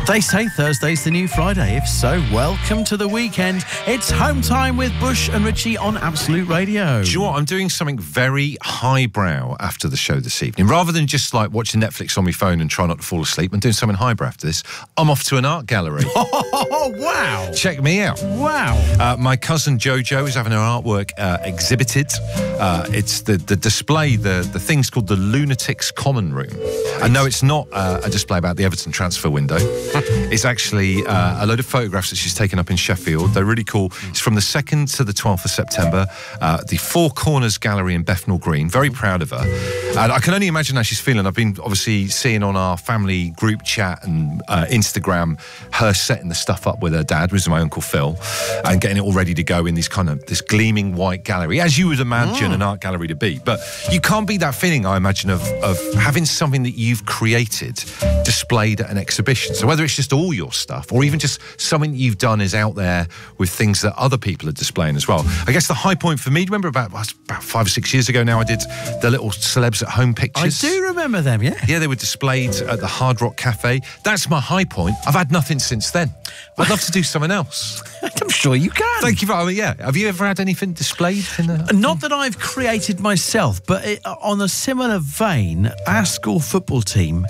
They say Thursday's the new Friday. If so, welcome to the weekend. It's home time with Bush and Richie on Absolute Radio. Do you know what? I'm doing something very highbrow after the show this evening. Rather than just like watching Netflix on my phone and try not to fall asleep, I'm doing something highbrow after this. I'm off to an art gallery. Oh, wow. Check me out. Wow. My cousin Jojo is having her artwork exhibited. It's the display, the thing's called the Lunatics Common Room. And no, it's not a display about the Everton transfer window. It's actually a load of photographs that she's taken up in Sheffield. They're really cool. It's from the 2nd to the 12th of September. The Four Corners Gallery in Bethnal Green. Very proud of her. And I can only imagine how she's feeling. I've been obviously seeing on our family group chat and Instagram her setting the stuff up with her dad, which is my Uncle Phil, and getting it all ready to go in this gleaming white gallery, as you would imagine an art gallery to be. But you can't beat that feeling, I imagine, of having something that you've created displayed at an exhibition. So whether it's just all your stuff or even just something that you've done is out there with things that other people are displaying as well. I guess the high point for me, do you remember about 5 or 6 years ago now, I did the little celebs at home pictures. I do remember them, yeah. Yeah, they were displayed at the Hard Rock Cafe. That's my high point. I've had nothing since then. I'd love to do something else. I'm sure you can. Thank you for, yeah. Have you ever had anything displayed in the... Not that I've created myself, but on a similar vein, our school football team,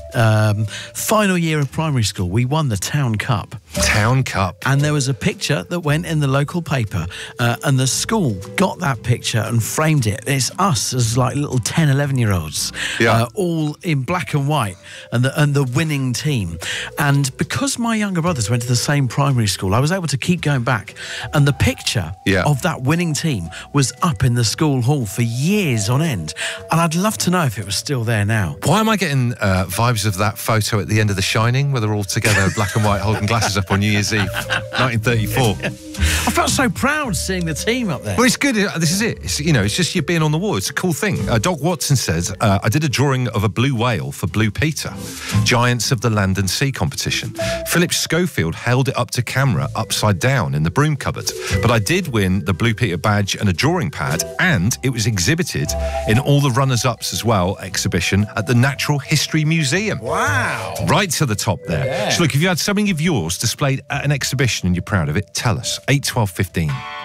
final year of primary school, we won the Town Cup. Town Cup. And there was a picture that went in the local paper, and the school got that picture and framed it. It's us as like little 10, 11-year-olds, all in black and white, and the winning team. And because my younger brothers went to the same primary school, I was able to keep going back, and the picture of that winning team was up in the school hall for years on end. And I'd love to know if it was still there now. Why am I getting vibes of that photo at the end of The Shining, where they're all together, black and white, holding glasses up on New Year's Eve, 1934? I felt so proud seeing the team up there. Well, it's good. This is it. It's just you being on the wall. It's a cool thing. Doc Watson says, I did a drawing of a blue whale for Blue Peter, Giants of the Land and Sea competition. Philip Schofield held it up to camera upside down in the broom cupboard. But I did win the Blue Peter badge and a drawing pad, and it was exhibited in all the runners-ups as well exhibition at the Natural History Museum. Wow. Right to the top there. Yeah. So look, if you had something of yours displayed at an exhibition and you're proud of it, tell us. 8 12 15.